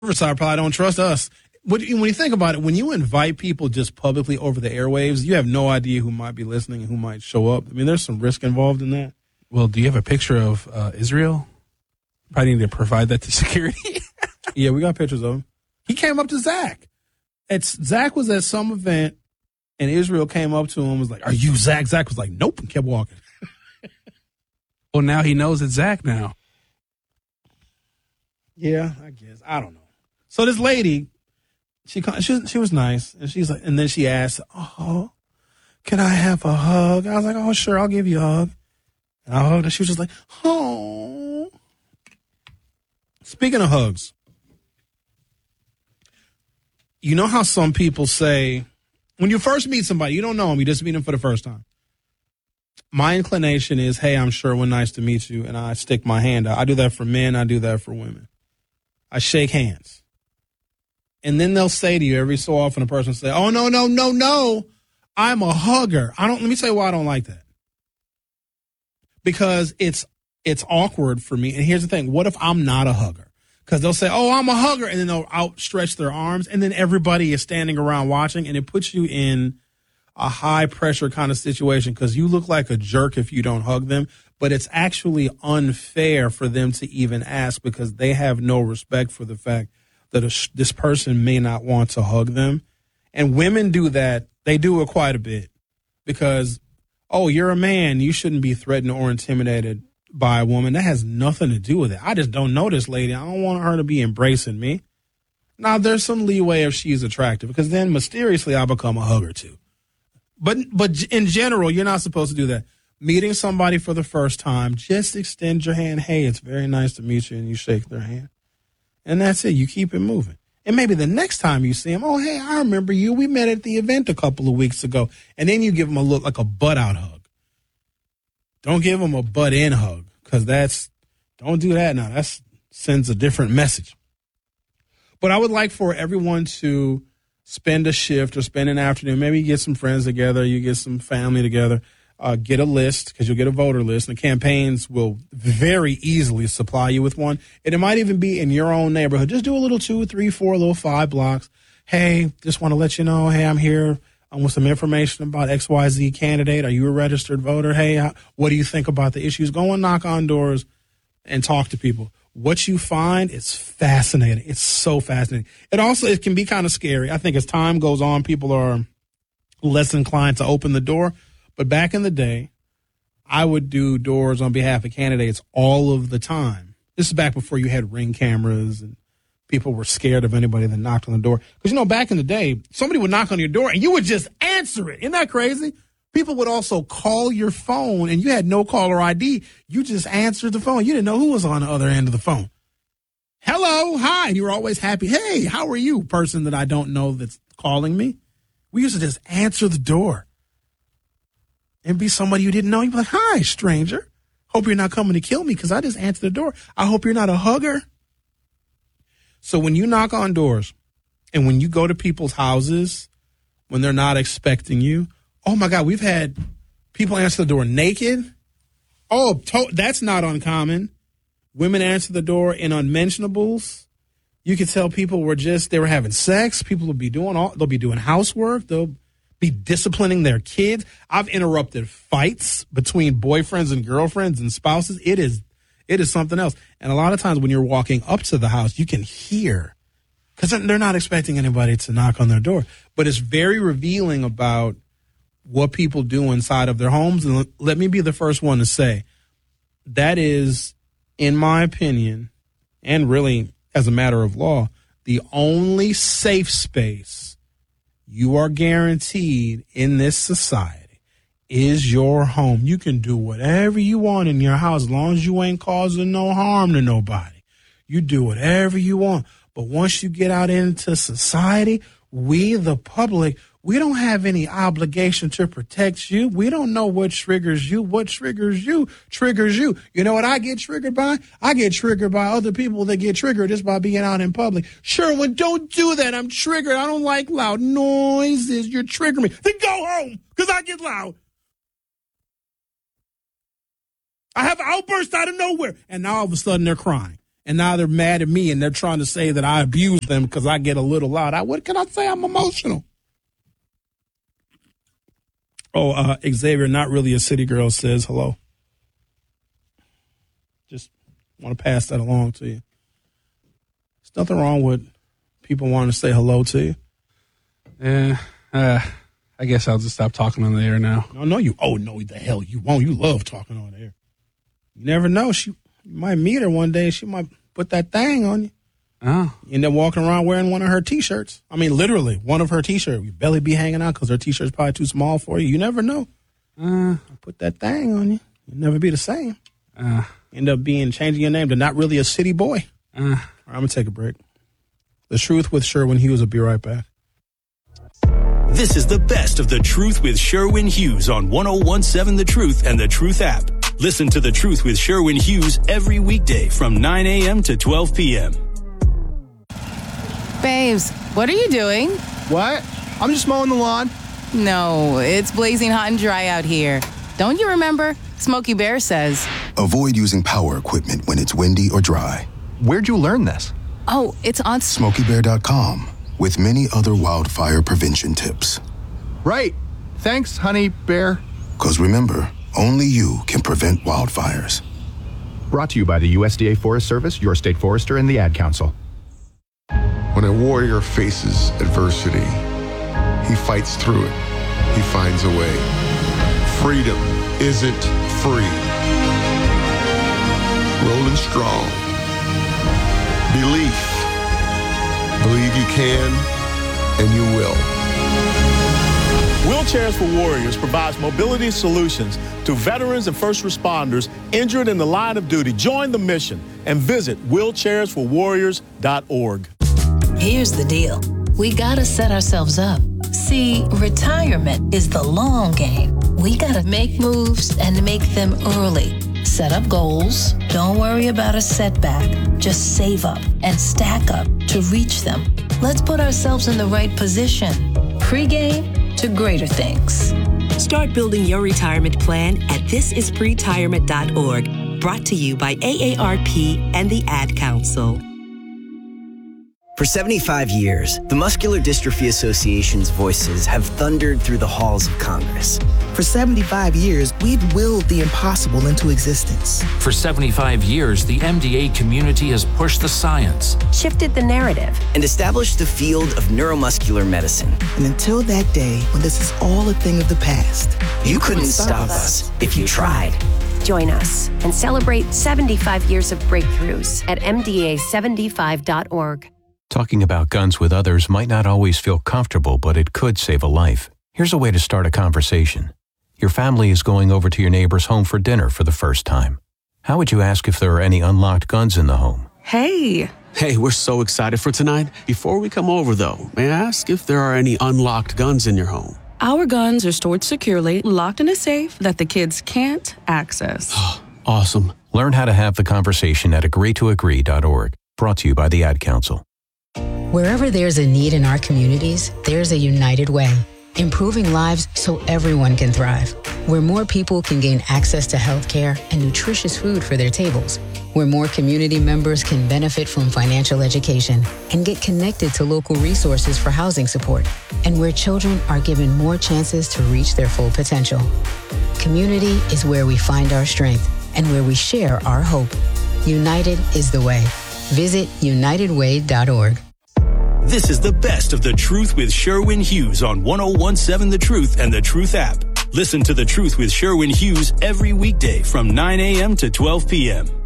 Riverside probably don't trust us. When you think about it, when you invite people just publicly over the airwaves, you have no idea who might be listening and who might show up. I mean, there's some risk involved in that. Well, do you have a picture of Israel? Probably need to provide that to security. Yeah, we got pictures of him. He came up to Zach. Zach was at some event, and Israel came up to him and was like, "Are you Zach?" Zach was like, "Nope," and kept walking. Well, now he knows it's Zach now. Yeah, I guess. I don't know. So this lady, she was nice, and she's like, and then she asked, "Oh, can I have a hug?" I was like, "Oh, sure, I'll give you a hug." And I hugged her. She was just like, "Oh." Speaking of hugs, you know how some people say, when you first meet somebody, you don't know them, you just meet them for the first time. My inclination is, "Hey, I'm Sherwin, nice to meet you," and I stick my hand out. I do that for men, I do that for women. I shake hands. And then they'll say to you every so often, a person will say, "Oh, no, I'm a hugger." Let me tell you why I don't like that. Because it's awkward for me. And here's the thing. What if I'm not a hugger? Because they'll say, "Oh, I'm a hugger." And then they'll outstretch their arms. And then everybody is standing around watching. And it puts you in a high pressure kind of situation because you look like a jerk if you don't hug them. But it's actually unfair for them to even ask because they have no respect for the fact that this person may not want to hug them. And women do that. They do it quite a bit because, "Oh, you're a man. You shouldn't be threatened or intimidated by a woman." That has nothing to do with it. I just don't know this lady. I don't want her to be embracing me. Now, there's some leeway if she's attractive because then mysteriously I'll become a hugger too. But in general, you're not supposed to do that. Meeting somebody for the first time, just extend your hand. "Hey, it's very nice to meet you," and you shake their hand. And that's it. You keep it moving. And maybe the next time you see them, "Oh, hey, I remember you. We met at the event a couple of weeks ago." And then you give them a look like a butt-out hug. Don't give them a butt-in hug because don't do that now. That sends a different message. But I would like for everyone to spend a shift or spend an afternoon. Maybe you get some friends together. You get some family together. Get a list because you'll get a voter list. And the campaigns will very easily supply you with one. And it might even be in your own neighborhood. Just do a little 2, 3, 4, a little 5 blocks. "Hey, just want to let you know, hey, I'm here. I want some information about XYZ candidate. Are you a registered voter? Hey, what do you think about the issues?" Go and knock on doors and talk to people. What you find is fascinating. It's so fascinating. It can be kind of scary. I think as time goes on, people are less inclined to open the door. But back in the day, I would do doors on behalf of candidates all of the time. This is back before you had Ring cameras and people were scared of anybody that knocked on the door. Because, back in the day, somebody would knock on your door and you would just answer it. Isn't that crazy? People would also call your phone and you had no caller ID. You just answered the phone. You didn't know who was on the other end of the phone. "Hello, hi." And you were always happy. "Hey, how are you?" Person that I don't know that's calling me. We used to just answer the door. And be somebody you didn't know. You'd be like, "Hi, stranger. Hope you're not coming to kill me because I just answered the door. I hope you're not a hugger." So when you knock on doors and when you go to people's houses when they're not expecting you, oh, my God, we've had people answer the door naked. Oh, that's not uncommon. Women answer the door in unmentionables. You could tell people they were having sex. People will they'll be doing housework. They'll be disciplining their kids. I've interrupted fights between boyfriends and girlfriends and spouses. It is something else. And a lot of times when you're walking up to the house, you can hear because they're not expecting anybody to knock on their door. But it's very revealing about what people do inside of their homes. And let me be the first one to say that is, in my opinion, and really as a matter of law, the only safe space you are guaranteed in this society is your home. You can do whatever you want in your house as long as you ain't causing no harm to nobody. You do whatever you want. But once you get out into society, we, the public, we don't have any obligation to protect you. We don't know what triggers you. What triggers you triggers you. You know what I get triggered by? I get triggered by other people that get triggered just by being out in public. Sherwin, don't do that. I'm triggered. I don't like loud noises. You're triggering me. Then go home because I get loud. I have outbursts out of nowhere. And now all of a sudden they're crying. and now they're mad at me and they're trying to say that I abuse them because I get a little loud. What can I say? I'm emotional. Oh, Xavier, not really a city girl, says hello. Just want to pass that along to you. There's nothing wrong with people wanting to say hello to you. Yeah, I guess I'll just stop talking on the air now. No, you. Oh, no, the hell you won't. You love talking on the air. You never know. You might meet her one day. She might put that thing on you. Oh. You end up walking around wearing one of her T-shirts. I mean, literally, one of her T-shirts. Your belly be hanging out because her T-shirt's probably too small for you. You never know. Put that thing on you. You'll never be the same. End up changing your name to not really a city boy. All right, I'm going to take a break. The Truth with Sherwin Hughes will be right back. This is the best of The Truth with Sherwin Hughes on 101.7 The Truth and The Truth app. Listen to The Truth with Sherwin Hughes every weekday from 9 a.m. to 12 p.m. Babes, what are you doing? What? I'm just mowing the lawn. No, it's blazing hot and dry out here. Don't you remember? Smokey Bear says. Avoid using power equipment when it's windy or dry. Where'd you learn this? Oh, it's on SmokeyBear.com with many other wildfire prevention tips. Right. Thanks, honey bear. 'Cause remember, only you can prevent wildfires. Brought to you by the USDA Forest Service, your state forester, and the Ad Council. When a warrior faces adversity, he fights through it. He finds a way. Freedom isn't free. Rolling strong. Belief. Believe you can, and you will. Wheelchairs for Warriors provides mobility solutions to veterans and first responders injured in the line of duty. Join the mission and visit wheelchairsforwarriors.org. Here's the deal. We gotta set ourselves up. See, retirement is the long game. We gotta make moves and make them early. Set up goals. Don't worry about a setback. Just save up and stack up to reach them. Let's put ourselves in the right position. Pre-game to greater things. Start building your retirement plan at thisispretirement.org. Brought to you by AARP and the Ad Council. For 75 years, the Muscular Dystrophy Association's voices have thundered through the halls of Congress. For 75 years, we've willed the impossible into existence. For 75 years, the MDA community has pushed the science, shifted the narrative, and established the field of neuromuscular medicine. And until that day, when this is all a thing of the past, you couldn't stop us if you tried. Join us and celebrate 75 years of breakthroughs at MDA75.org. Talking about guns with others might not always feel comfortable, but it could save a life. Here's a way to start a conversation. Your family is going over to your neighbor's home for dinner for the first time. How would you ask if there are any unlocked guns in the home? Hey, we're so excited for tonight. Before we come over, though, may I ask if there are any unlocked guns in your home? Our guns are stored securely, locked in a safe that the kids can't access. Awesome. Learn how to have the conversation at agreetoagree.org. Brought to you by the Ad Council. Wherever there's a need in our communities, there's a United Way, improving lives so everyone can thrive. Where more people can gain access to health care and nutritious food for their tables. Where more community members can benefit from financial education and get connected to local resources for housing support. And where children are given more chances to reach their full potential. Community is where we find our strength and where we share our hope. United is the way. Visit unitedway.org. This is the best of The Truth with Sherwin Hughes on 101.7 The Truth and The Truth app. Listen to The Truth with Sherwin Hughes every weekday from 9 a.m. to 12 p.m.